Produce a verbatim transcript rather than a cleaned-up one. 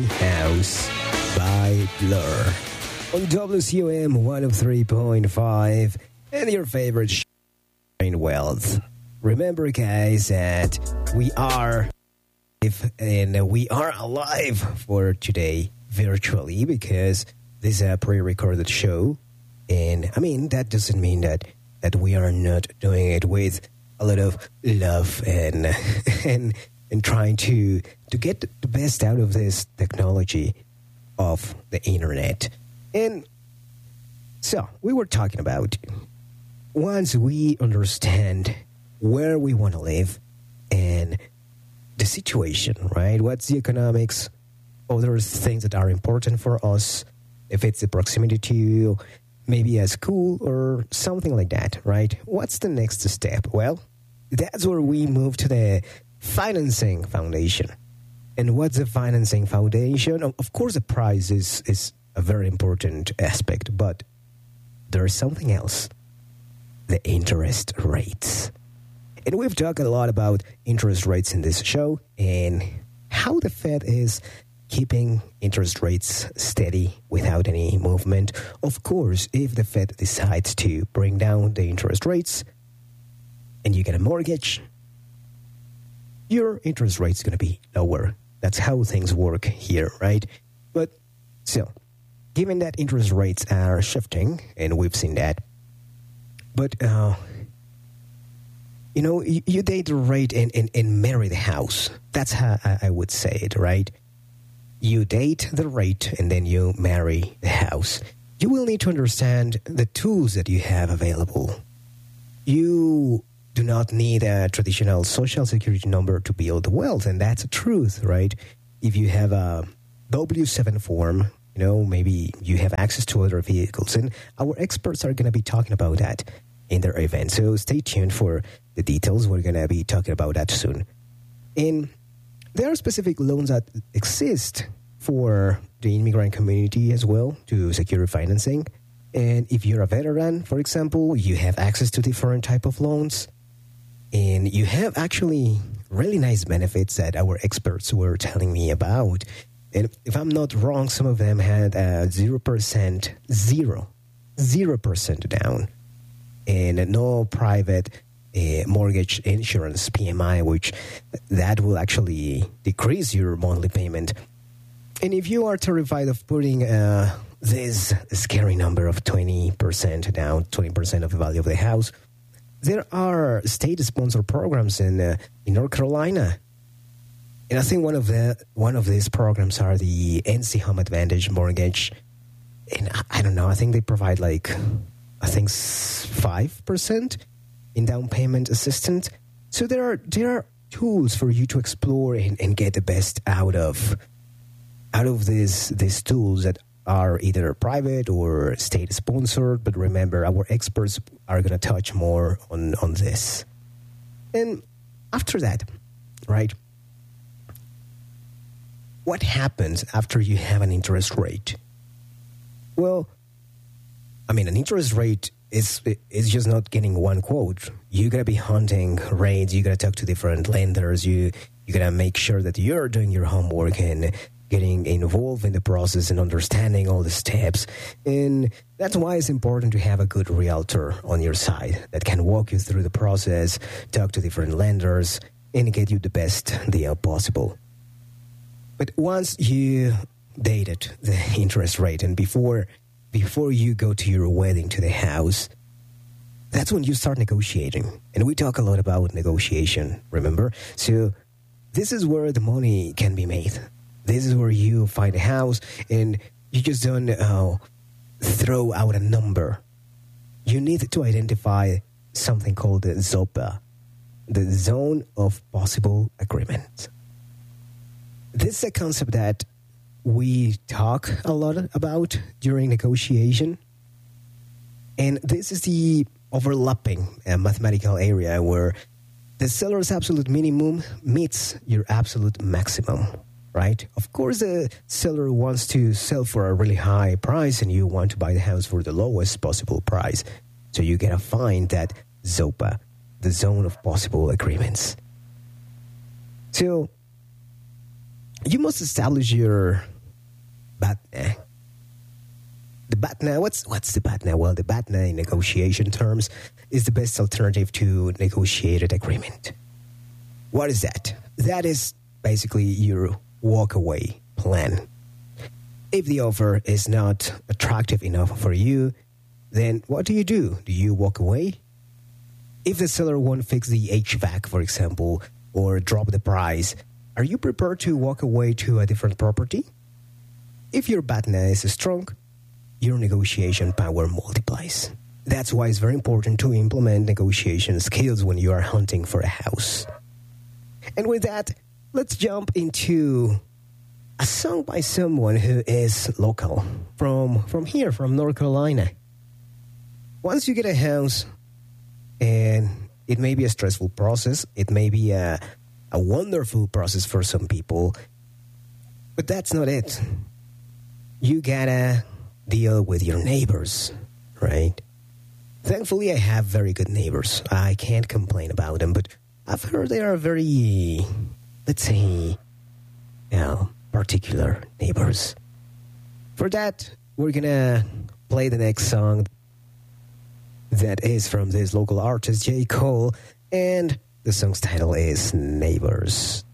House by Blur on W C O M one oh three point five and your favorite show, Brain Wealth. Remember, guys, that we are live and we are alive for today virtually because this is a pre-recorded show. And I mean, that doesn't mean that, that we are not doing it with a lot of love and and and trying to to get the best out of this technology of the internet. And so we were talking about once we understand where we want to live and the situation, right? What's the economics, other things that are important for us, if it's the proximity to maybe a school or something like that, right? What's the next step? Well, that's where we move to the financing foundation. And what's the financing foundation? Of course, the price is, is a very important aspect, but there's something else, the interest rates. And we've talked a lot about interest rates in this show and how the Fed is keeping interest rates steady without any movement. Of course, if the Fed decides to bring down the interest rates and you get a mortgage, your interest rate is going to be lower. That's how things work here, right? But still, given that interest rates are shifting, and we've seen that, but, uh, you know, you, you date the rate and, and, and marry the house. That's how I, I would say it, right? You date the rate and then you marry the house. You will need to understand the tools that you have available. You do not need a traditional social security number to build wealth, and that's the truth, right? If you have a W seven form, you know, maybe you have access to other vehicles, and our experts are going to be talking about that in their event. So stay tuned for the details. We're going to be talking about that soon. And there are specific loans that exist for the immigrant community as well to secure financing. And if you're a veteran, for example, you have access to different type of loans. And you have actually really nice benefits that our experts were telling me about. And if I'm not wrong, some of them had a zero percent, zero, zero percent down. And no private uh, mortgage insurance, P M I, which that will actually decrease your monthly payment. And if you are terrified of putting uh, this scary number of twenty percent down, twenty percent of the value of the house, there are state-sponsored programs in uh, in North Carolina, and I think one of the one of these programs are the N C Home Advantage Mortgage, and I, I don't know. I think they provide like I think five percent in down payment assistance. So there are there are tools for you to explore and, and get the best out of out of these these tools that are either private or state-sponsored, but remember, our experts are going to touch more on, on this. And after that, right, what happens after you have an interest rate? Well, I mean, an interest rate is is just not getting one quote. You got to be hunting rates. You got to talk to different lenders. You, you got to make sure that you're doing your homework and getting involved in the process and understanding all the steps. And that's why it's important to have a good realtor on your side that can walk you through the process, talk to different lenders, and get you the best deal possible. But once you dated the interest rate and before before you go to your wedding to the house, that's when you start negotiating. And we talk a lot about negotiation, remember? So this is where the money can be made. This is where you find a house and you just don't uh, throw out a number. You need to identify something called the ZOPA, the Zone of Possible Agreement. This is a concept that we talk a lot about during negotiation. And this is the overlapping uh, mathematical area where the seller's absolute minimum meets your absolute maximum. Right? Of course, the seller wants to sell for a really high price and you want to buy the house for the lowest possible price. So you gotta find that ZOPA, the Zone of Possible Agreements. So you must establish your BATNA. The BATNA, what's, what's the BATNA? Well, the BATNA in negotiation terms is the best alternative to negotiated agreement. What is that? That is basically your walk-away plan. If the offer is not attractive enough for you, then what do you do? Do you walk away? If the seller won't fix the H V A C, for example, or drop the price, are you prepared to walk away to a different property? If your BATNA is strong, your negotiation power multiplies. That's why it's very important to implement negotiation skills when you are hunting for a house. And with that, let's jump into a song by someone who is local, from, from here, from North Carolina. Once you get a house, and it may be a stressful process, it may be a, a wonderful process for some people, but that's not it. You gotta deal with your neighbors, right? Thankfully, I have very good neighbors. I can't complain about them, but I've heard they are very, let's say, you know, particular neighbors. For that, we're gonna play the next song that is from this local artist, J. Cole, and the song's title is Neighbors.